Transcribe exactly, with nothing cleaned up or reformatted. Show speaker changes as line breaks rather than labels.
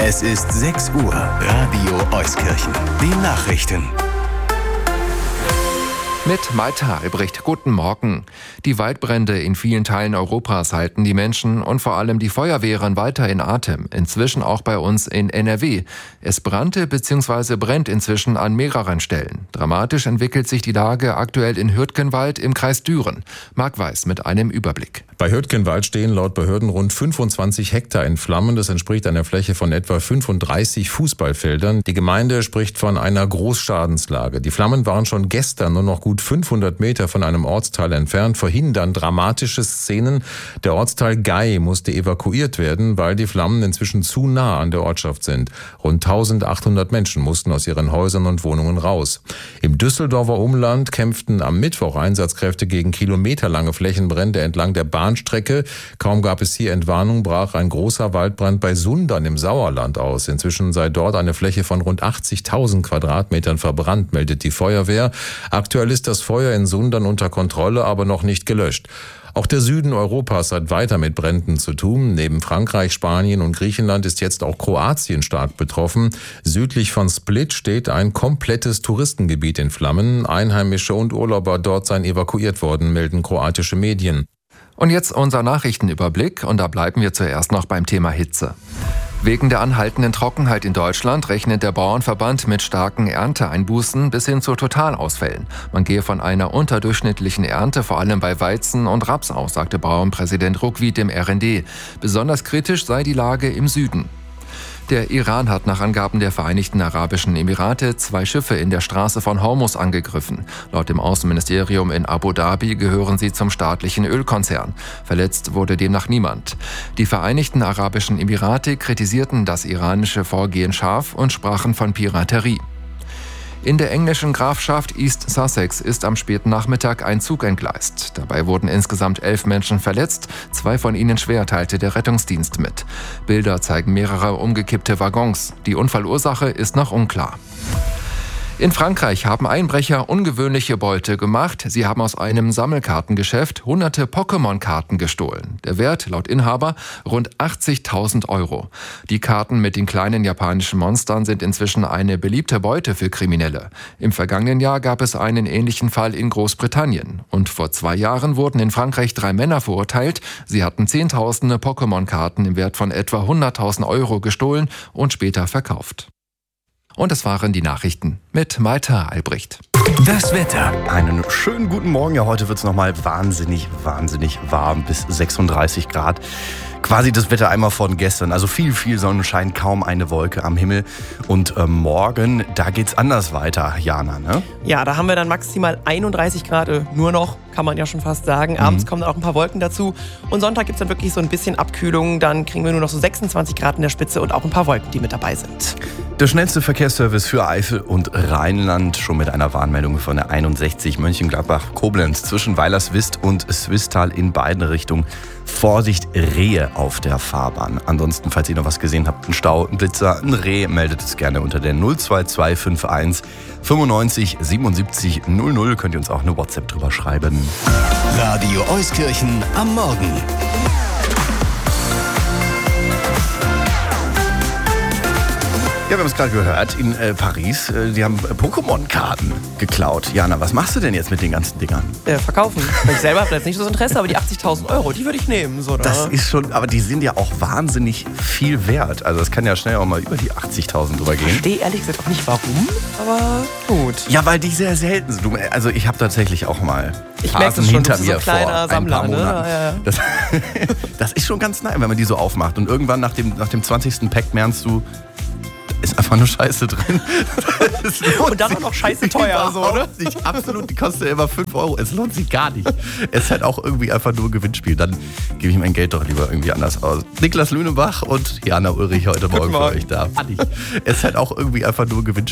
Es ist sechs Uhr. Radio Euskirchen. Die Nachrichten.
Mit Malte Albrecht. Guten Morgen. Die Waldbrände in vielen Teilen Europas halten die Menschen und vor allem die Feuerwehren weiter in Atem. Inzwischen auch bei uns in N R W. Es brannte bzw. brennt inzwischen an mehreren Stellen. Dramatisch entwickelt sich die Lage aktuell in Hürtgenwald im Kreis Düren. Marc Weiß mit einem Überblick.
Bei Hürtgenwald stehen laut Behörden rund fünfundzwanzig Hektar in Flammen. Das entspricht einer Fläche von etwa fünfunddreißig Fußballfeldern. Die Gemeinde spricht von einer Großschadenslage. Die Flammen waren schon gestern nur noch gut fünfhundert Meter von einem Ortsteil entfernt, verhindern dramatische Szenen. Der Ortsteil Gei musste evakuiert werden, weil die Flammen inzwischen zu nah an der Ortschaft sind. Rund eintausendachthundert Menschen mussten aus ihren Häusern und Wohnungen raus. Im Düsseldorfer Umland kämpften am Mittwoch Einsatzkräfte gegen kilometerlange Flächenbrände entlang der Bahnstrecke. Kaum gab es hier Entwarnung, brach ein großer Waldbrand bei Sundern im Sauerland aus. Inzwischen sei dort eine Fläche von rund achtzigtausend Quadratmetern verbrannt, meldet die Feuerwehr. Aktuell ist das Feuer in Sundern unter Kontrolle, aber noch nicht gelöscht. Auch der Süden Europas hat weiter mit Bränden zu tun. Neben Frankreich, Spanien und Griechenland ist jetzt auch Kroatien stark betroffen. Südlich von Split steht ein komplettes Touristengebiet in Flammen. Einheimische und Urlauber dort seien evakuiert worden, melden kroatische Medien.
Und jetzt unser Nachrichtenüberblick, und da bleiben wir zuerst noch beim Thema Hitze. Wegen der anhaltenden Trockenheit in Deutschland rechnet der Bauernverband mit starken Ernteeinbußen bis hin zu Totalausfällen. Man gehe von einer unterdurchschnittlichen Ernte vor allem bei Weizen und Raps aus, sagte Bauernpräsident Ruckwied dem R N D. Besonders kritisch sei die Lage im Süden. Der Iran hat nach Angaben der Vereinigten Arabischen Emirate zwei Schiffe in der Straße von Hormuz angegriffen. Laut dem Außenministerium in Abu Dhabi gehören sie zum staatlichen Ölkonzern. Verletzt wurde demnach niemand. Die Vereinigten Arabischen Emirate kritisierten das iranische Vorgehen scharf und sprachen von Piraterie. In der englischen Grafschaft East Sussex ist am späten Nachmittag ein Zug entgleist. Dabei wurden insgesamt elf Menschen verletzt, zwei von ihnen schwer, teilte der Rettungsdienst mit. Bilder zeigen mehrere umgekippte Waggons. Die Unfallursache ist noch unklar. In Frankreich haben Einbrecher ungewöhnliche Beute gemacht. Sie haben aus einem Sammelkartengeschäft hunderte Pokémon-Karten gestohlen. Der Wert, laut Inhaber, rund achtzigtausend Euro. Die Karten mit den kleinen japanischen Monstern sind inzwischen eine beliebte Beute für Kriminelle. Im vergangenen Jahr gab es einen ähnlichen Fall in Großbritannien. Und vor zwei Jahren wurden in Frankreich drei Männer verurteilt. Sie hatten zehntausende Pokémon-Karten im Wert von etwa hunderttausend Euro gestohlen und später verkauft. Und es waren die Nachrichten mit Malte Albrecht.
Das Wetter.
Einen schönen guten Morgen. Ja, heute wird es nochmal wahnsinnig, wahnsinnig warm, bis sechsunddreißig Grad. Quasi das Wetter einmal von gestern. Also viel, viel Sonnenschein, kaum eine Wolke am Himmel. Und äh, morgen, da geht's anders weiter, Jana, ne?
Ja, da haben wir dann maximal einunddreißig Grad, äh, nur noch, kann man ja schon fast sagen. Abends mhm. kommen dann auch ein paar Wolken dazu. Und Sonntag gibt's dann wirklich so ein bisschen Abkühlung. Dann kriegen wir nur noch so sechsundzwanzig Grad in der Spitze und auch ein paar Wolken, die mit dabei sind.
Der schnellste Verkehrsservice für Eifel und Rheinland, schon mit einer Warnmeldung von der einundsechzig Mönchengladbach-Koblenz zwischen Weilerswist und Swisttal in beiden Richtungen. Vorsicht, Rehe auf der Fahrbahn. Ansonsten, falls ihr noch was gesehen habt, ein Stau, ein Blitzer, ein Reh, meldet es gerne unter der null zwei zwei fünf eins fünfundneunzig siebenundsiebzig null null. Könnt ihr uns auch eine WhatsApp drüber schreiben.
Radio Euskirchen am Morgen.
Ja, wir haben es gerade gehört, in äh, Paris, äh, die haben äh, Pokémon-Karten geklaut. Jana, was machst du denn jetzt mit den ganzen Dingern?
Äh, verkaufen. Ich selber habe jetzt nicht so das Interesse, aber die achtzigtausend Euro, die würde ich nehmen. So,
das ist schon, aber die sind ja auch wahnsinnig viel wert. Also das kann ja schnell auch mal über die achtzigtausend drüber gehen.
Ich verstehe ehrlich gesagt auch nicht warum, aber gut.
Ja, weil die sehr selten sind. Du, also ich habe tatsächlich auch mal
ich
Phasen
schon,
hinter
so
mir
ein
vor ein
Sammler,
paar Monaten.
Ne? Ja, ja.
Das, das ist schon ganz nice, wenn man die so aufmacht. Und irgendwann nach dem, nach dem zwanzigsten Pack merkst du, ist einfach nur Scheiße drin.
Und dann auch noch scheiße teuer. So, ne?
Nicht, absolut, die kostet immer fünf Euro. Es lohnt sich gar nicht. Es ist halt auch irgendwie einfach nur ein Gewinnspiel. Dann gebe ich mein Geld doch lieber irgendwie anders aus. Niklas Lünebach und Jana Ulrich heute Morgen für euch da. Es ist halt auch irgendwie einfach nur ein Gewinnspiel.